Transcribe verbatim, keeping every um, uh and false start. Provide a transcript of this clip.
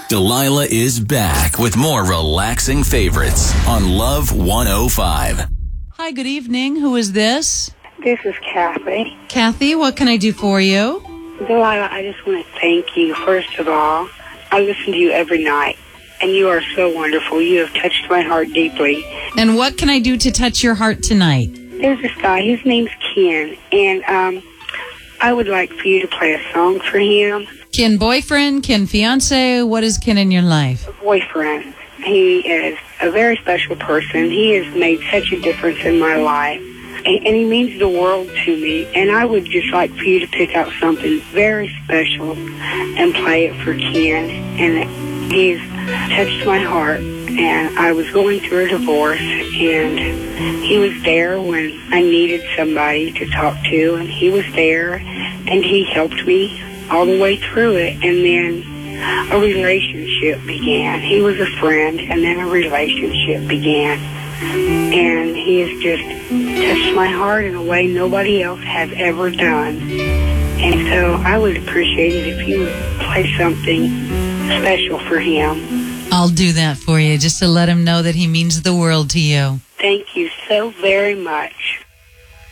Delilah is back with more relaxing favorites on Love one oh five. Hi, good evening. Who is this? This is Kathy. Kathy, what can I do for you? Delilah, I just want to thank you. First of all, I listen to you every night, and you are so wonderful. You have touched my heart deeply. And what can I do to touch your heart tonight? There's this guy. His name's Ken, and um, I would like for you to play a song for him. Ken boyfriend, Ken fiance, what is Ken in your life? A boyfriend. He is a very special person. He has made such a difference in my life, and, and he means the world to me. And I would just like for you to pick out something very special and play it for Ken. And he's touched my heart. And I was going through a divorce, and he was there when I needed somebody to talk to, and he was there, and he helped me all the way through it. And then a relationship began. He was a friend, and then a relationship began. And he has just touched my heart in a way nobody else has ever done. And so I would appreciate it if you would play something special for him. I'll do that for you, just to let him know that he means the world to you. Thank you so very much.